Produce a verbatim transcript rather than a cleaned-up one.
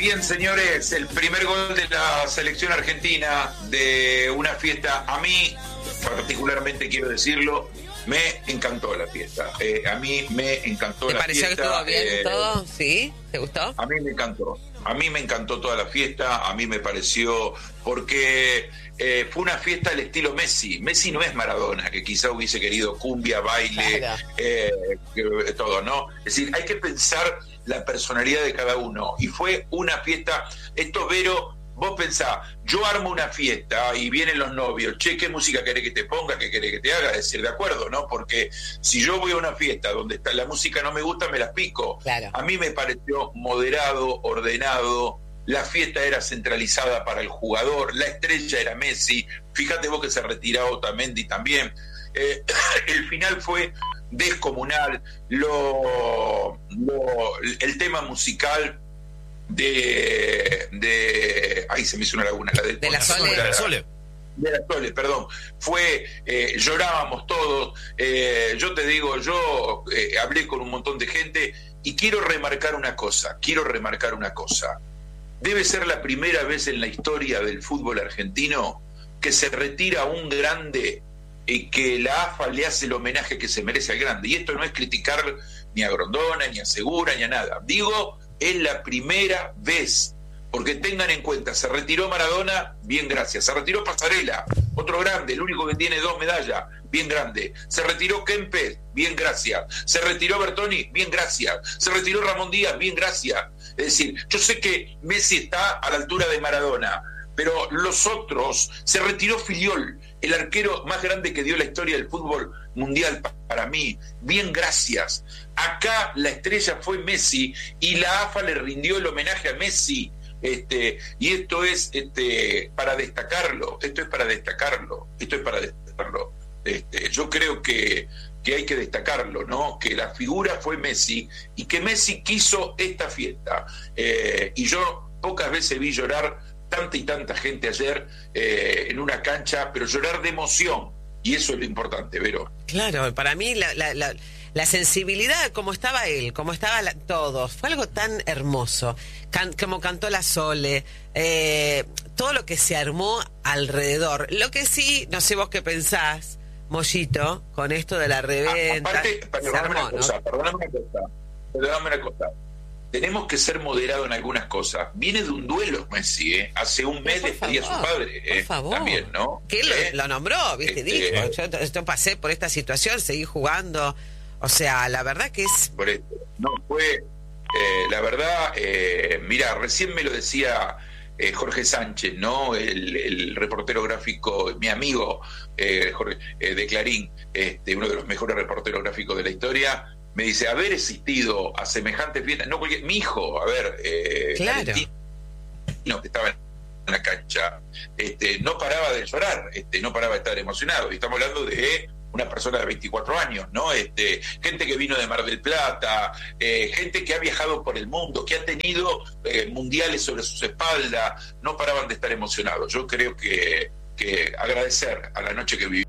Bien, señores, el primer gol de la selección argentina de una fiesta, a mí, particularmente quiero decirlo, me encantó la fiesta. Eh, a mí me encantó la fiesta. ¿Te pareció que estuvo bien eh, todo? ¿Sí? ¿Te gustó? A mí me encantó. A mí me encantó toda la fiesta. A mí me pareció... Porque eh, fue una fiesta al estilo Messi. Messi no es Maradona, que quizá hubiese querido cumbia, baile, Claro. eh, todo, ¿no? Es decir, hay que pensar la personalidad de cada uno. Y fue una fiesta... Esto, Vero... Vos pensás, yo armo una fiesta y vienen los novios, che, ¿qué música querés que te ponga? ¿Qué querés que te haga? Decir, de acuerdo, ¿no? Porque si yo voy a una fiesta donde está, la música no me gusta, me la pico. Claro. A mí me pareció moderado, ordenado, la fiesta era centralizada para el jugador, la estrella era Messi, fíjate vos que se retiró Otamendi también. Eh, el final fue descomunal, lo, lo, el tema musical de de ahí se me hizo una laguna la de, De la Sole. de la Sole. de la Sole, perdón, fue eh, llorábamos todos. Eh, yo te digo, yo eh, hablé con un montón de gente y quiero remarcar una cosa, quiero remarcar una cosa. Debe ser la primera vez en la historia del fútbol argentino que se retira un grande y que la A F A le hace el homenaje que se merece al grande. Y esto no es criticar ni a Grondona, ni a Segura, ni a nada. Digo, es la primera vez, porque tengan en cuenta, se retiró Maradona, bien gracias, se retiró Pasarela, otro grande, el único que tiene dos medallas, bien grande, se retiró Kempes, bien gracias, se retiró Bertoni, bien gracias, se retiró Ramón Díaz, bien gracias. Es decir, yo sé que Messi está a la altura de Maradona, pero los otros, se retiró Filiol, el arquero más grande que dio la historia del fútbol mundial para mí, bien gracias. Acá la estrella fue Messi y la A F A le rindió el homenaje a Messi, este, y esto es este, para destacarlo, esto es para destacarlo, esto es para destacarlo. Este, yo creo que, que hay que destacarlo, ¿no? Que la figura fue Messi y que Messi quiso esta fiesta. Eh, y yo pocas veces vi llorar tanta y tanta gente ayer eh, en una cancha, pero llorar de emoción, y eso es lo importante, Vero. Claro, para mí la, la, la, la sensibilidad, como estaba él, como estaba la, todos, fue algo tan hermoso, Can, como cantó la Sole, eh, todo lo que se armó alrededor. Lo que sí, no sé vos qué pensás, Mollito, con esto de la reventa. Aparte, se perdóname armó, una cosa, ¿no? perdóname una cosa, perdóname una cosa. Tenemos que ser moderados en algunas cosas. Viene de un duelo Messi, ¿eh? Hace un mes despedía a su padre, ¿eh? Por favor. También, ¿no? Que él ¿Eh? lo, lo nombró, ¿viste? Este, Dijo, yo, yo pasé por esta situación, seguí jugando. O sea, la verdad que es... Por esto. No, fue, eh, la verdad, eh, mira, recién me lo decía eh, Jorge Sánchez, ¿no? El, el reportero gráfico, mi amigo eh, Jorge, eh, de Clarín, este, uno de los mejores reporteros gráficos de la historia. Me dice, haber existido a semejante fiesta, no cualquier, mi hijo, a ver, eh, Claro. Valentino, que estaba en la cancha, este, no paraba de llorar, este, no paraba de estar emocionado, y estamos hablando de una persona de veinticuatro años, ¿no? Este, gente que vino de Mar del Plata, eh, gente que ha viajado por el mundo, que ha tenido eh, mundiales sobre sus espaldas, no paraban de estar emocionados. Yo creo que, que agradecer a la noche que vivimos.